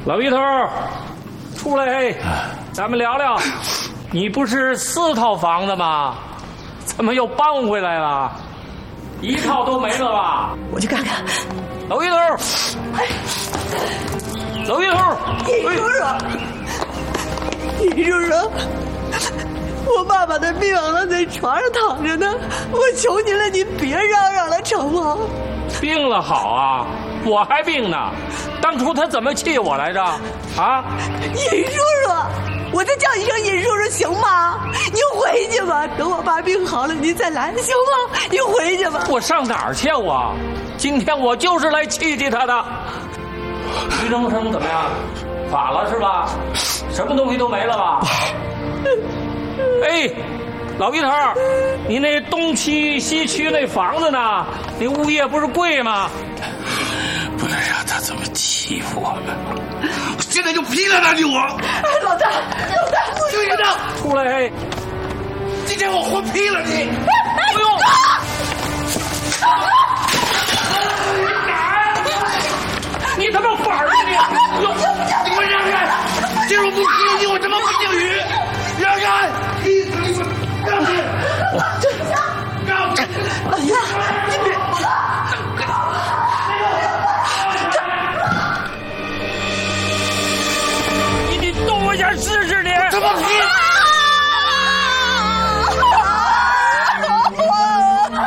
老于头，出来，咱们聊聊。你不是4套房子吗？怎么又搬回来了？1套都没了吧？ 我去看看。 老于头，老于头， 你叔叔，我爸爸的病了，在床上躺着呢。我求您了，您别嚷了，成吗？ 病了好啊，我还病呢。当初他怎么气我来着？啊， 尹叔叔，我再叫一声尹叔叔行吗？您回去吧，等我爸病好了您再来，行吗？您回去吧。 我上哪儿去我？今天我就是来气他的。于征生怎么样？垮了是吧？什么东西都没了吧？哎，老于头，你那东区西区那房子呢？那物业不是贵吗？ 不能让他这么欺负我们，我现在就劈了他你我！ 哎，老大， 就院长， 出来！ 今天我活劈了你！ 不用！你他妈反了你！ 你给我让开！今儿我不劈你，我他妈不姓于！让开！劈死你们！让开！让开！ 老大，你别！ 你动我一下试试你！ 他妈劈！